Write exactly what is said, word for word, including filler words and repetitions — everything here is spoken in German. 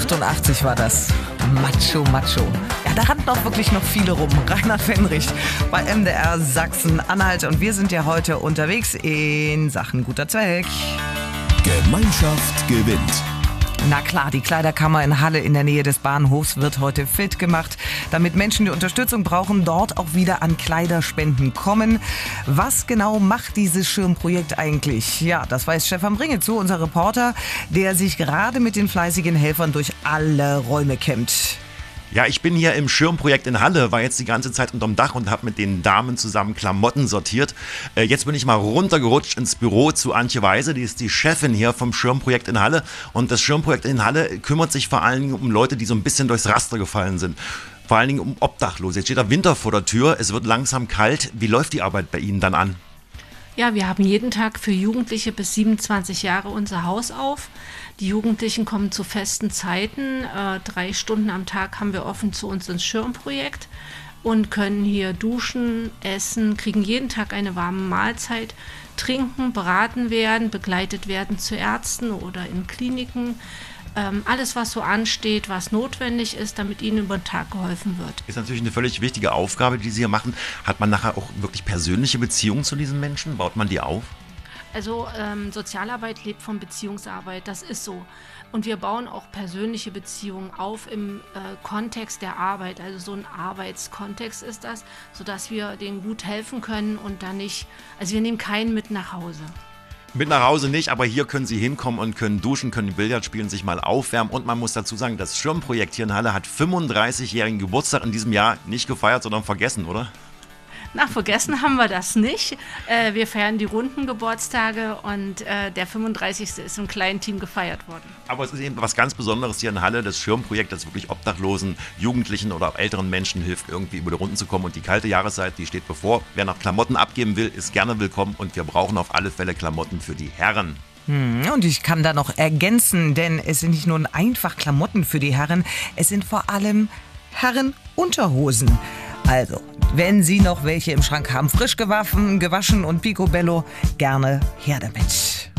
neunzehnhundertachtundachtzig war das. Macho, Macho. Ja, da rannten auch wirklich noch viele rum. Rainer Fenrich bei M D R Sachsen-Anhalt. Und wir sind ja heute unterwegs in Sachen guter Zweck. Gemeinschaft gewinnt. Na klar, die Kleiderkammer in Halle in der Nähe des Bahnhofs wird heute fit gemacht, damit Menschen, die Unterstützung brauchen, dort auch wieder an Kleiderspenden kommen. Was genau macht dieses Schirmprojekt eigentlich? Ja, das weiß Stefan Bringezu, unser Reporter, der sich gerade mit den fleißigen Helfern durch alle Räume kämmt. Ja, ich bin hier im Schirmprojekt in Halle, war jetzt die ganze Zeit unterm Dach und habe mit den Damen zusammen Klamotten sortiert. Äh, jetzt bin ich mal runtergerutscht ins Büro zu Antje Weise, die ist die Chefin hier vom Schirmprojekt in Halle. Und das Schirmprojekt in Halle kümmert sich vor allen Dingen um Leute, die so ein bisschen durchs Raster gefallen sind. Vor allen Dingen um Obdachlose. Jetzt steht der Winter vor der Tür, es wird langsam kalt. Wie läuft die Arbeit bei Ihnen dann an? Ja, wir haben jeden Tag für Jugendliche bis siebenundzwanzig Jahre unser Haus auf. Die Jugendlichen kommen zu festen Zeiten. Äh, drei Stunden am Tag haben wir offen zu uns ins Schirmprojekt und können hier duschen, essen, kriegen jeden Tag eine warme Mahlzeit, trinken, beraten werden, begleitet werden zu Ärzten oder in Kliniken. Ähm, alles, was so ansteht, was notwendig ist, damit ihnen über den Tag geholfen wird. Ist natürlich eine völlig wichtige Aufgabe, die Sie hier machen. Hat man nachher auch wirklich persönliche Beziehungen zu diesen Menschen? Baut man die auf? Also ähm, Sozialarbeit lebt von Beziehungsarbeit, das ist so. Und wir bauen auch persönliche Beziehungen auf im äh, Kontext der Arbeit. Also so ein Arbeitskontext ist das, sodass wir denen gut helfen können und dann nicht, also wir nehmen keinen mit nach Hause. Mit nach Hause nicht, aber hier können Sie hinkommen und können duschen, können Billard spielen, sich mal aufwärmen. Und man muss dazu sagen, das Schirmprojekt hier in Halle hat fünfunddreißigjährigen Geburtstag in diesem Jahr nicht gefeiert, sondern vergessen, oder? Na, vergessen haben wir das nicht. Äh, wir feiern die runden Geburtstage und äh, der fünfunddreißigste ist im kleinen Team gefeiert worden. Aber es ist eben was ganz Besonderes hier in Halle, das Schirmprojekt, das wirklich Obdachlosen, Jugendlichen oder auch älteren Menschen hilft, irgendwie über die Runden zu kommen. Und die kalte Jahreszeit, die steht bevor. Wer noch Klamotten abgeben will, ist gerne willkommen. Und wir brauchen auf alle Fälle Klamotten für die Herren. Und ich kann da noch ergänzen, denn es sind nicht nur einfach Klamotten für die Herren, es sind vor allem Herrenunterhosen. Also, wenn Sie noch welche im Schrank haben, frisch gewaschen, gewaschen und picobello, gerne her damit.